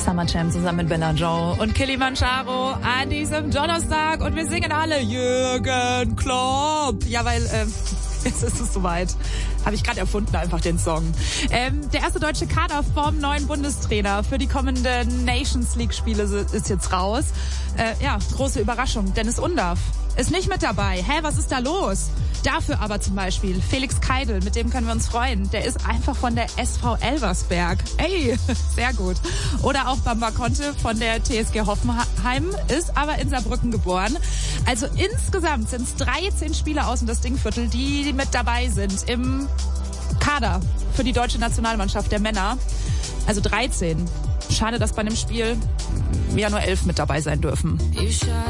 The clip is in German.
Summer Jam zusammen mit Bella Joe und Kilimanjaro an diesem Donnerstag und wir singen alle Jürgen Klopp. Ja, weil jetzt ist es soweit. Habe ich gerade erfunden, einfach den Song. Der erste deutsche Kader vom neuen Bundestrainer für die kommenden Nations League-Spiele ist jetzt raus. Ja, große Überraschung. Dennis Undaff ist nicht mit dabei. Hä, was ist da los? Dafür aber zum Beispiel Felix Keidel, mit dem können wir uns freuen. Der ist einfach von der SV Elversberg. Ey, sehr gut. Oder auch Bamba Conte von der TSG Hoffenheim, ist aber in Saarbrücken geboren. Also insgesamt sind es 13 Spieler aus dem Dingviertel, die mit dabei sind im Kader für die deutsche Nationalmannschaft der Männer. Also 13. Schade, dass bei einem Spiel ja nur 11 mit dabei sein dürfen.